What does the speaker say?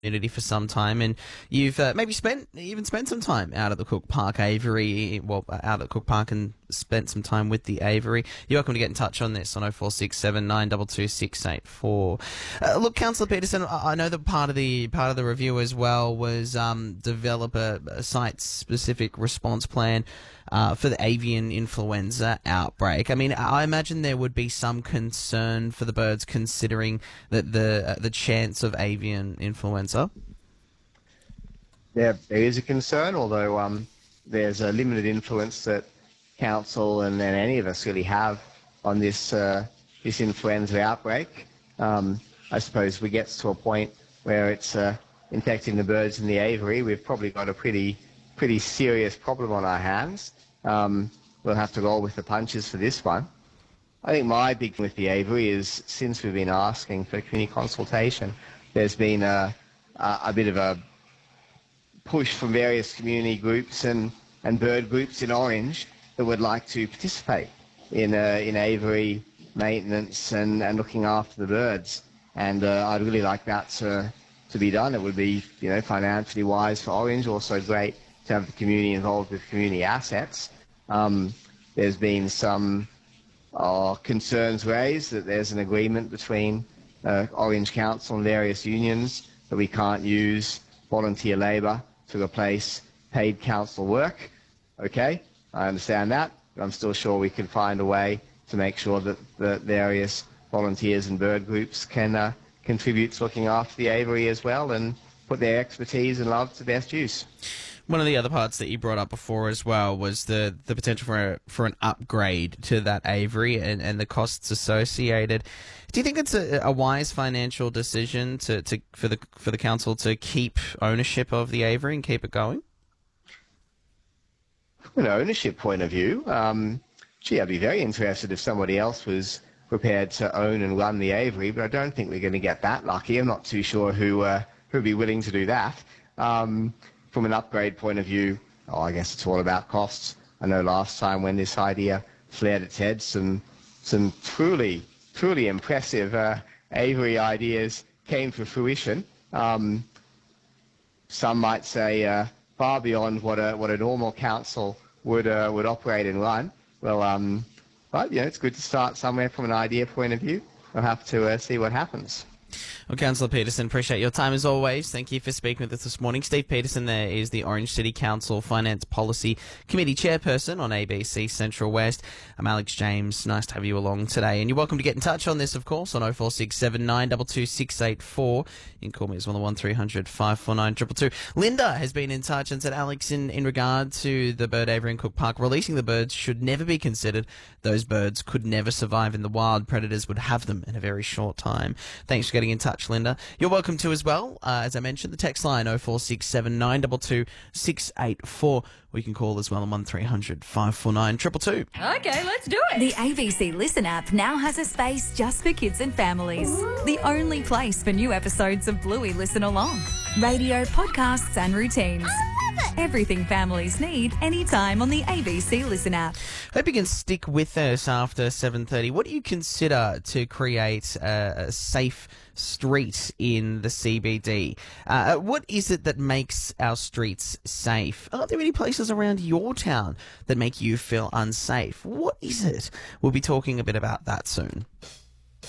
community for some time, and you've maybe spent some time out at the Cook Park Aviary, out at Cook Park, and spent some time with the Aviary. You're welcome to get in touch on this on 0467 922 684. Look, Councillor Peterson, I know that part of the review as well was develop a site-specific response plan for the avian influenza outbreak. I mean, I imagine there would be some concern for the birds, considering that the chance of avian influenza. There is a concern, although there's a limited influence that council and any of us really have on this influenza outbreak. I suppose we get to a point where it's infecting the birds in the aviary. We've probably got a pretty serious problem on our hands. We'll have to roll with the punches for this one. I think my big thing with the aviary is, since we've been asking for community consultation, there's been a bit of a push from various community groups and bird groups in Orange that would like to participate in aviary maintenance and looking after the birds. And I'd really like that to be done. It would be, financially wise for Orange, also great to have the community involved with community assets. There's been some concerns raised that there's an agreement between Orange Council and various unions that we can't use volunteer labour to replace paid council work. Okay, I understand that, but I'm still sure we can find a way to make sure that the various volunteers and bird groups can contribute to looking after the aviary as well and put their expertise and love to best use. One of the other parts that you brought up before as well was the potential for an upgrade to that aviary and the costs associated. Do you think it's a wise financial decision for the council to keep ownership of the aviary and keep it going? From an ownership point of view, I'd be very interested if somebody else was prepared to own and run the aviary, but I don't think we're going to get that lucky. I'm not too sure who'd be willing to do that. From an upgrade point of view, I guess it's all about costs. I know last time when this idea flared its head, some truly impressive aviary ideas came to fruition. Some might say far beyond what a normal council would operate and run. Well, but it's good to start somewhere from an idea point of view. We'll have to see what happens. Well, Councillor Peterson, appreciate your time as always. Thank you for speaking with us this morning. Steve Peterson there is the Orange City Council Finance Policy Committee Chairperson on ABC Central West. I'm Alex James. Nice to have you along today. And you're welcome to get in touch on this, of course, on 0467 922 684. You can call me as well on 1300 549 222. Linda has been in touch and said, Alex, in regard to the bird aviary in Cook Park, releasing the birds should never be considered. Those birds could never survive in the wild. Predators would have them in a very short time. Thanks for getting in touch, Linda. You're welcome to as well. As I mentioned, the text line 0467 922 684. We can call as well on 1300 549 222. Okay, let's do it. The ABC Listen app now has a space just for kids and families. Ooh. The only place for new episodes of Bluey Listen Along. Radio, podcasts and routines. Everything families need anytime on the ABC Listen app. Hope you can stick with us after 7:30. What do you consider to create a safe street in the CBD? What is it that makes our streets safe? Are there any places around your town that make you feel unsafe? What is it? We'll be talking a bit about that soon.